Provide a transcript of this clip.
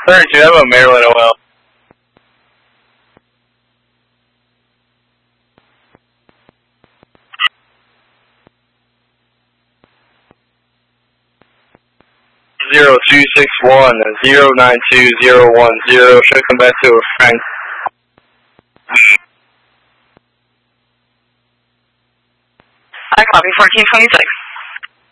32, how about Maryland OL? Zero 261 092010. Should come back to a Frank. I copy 1426.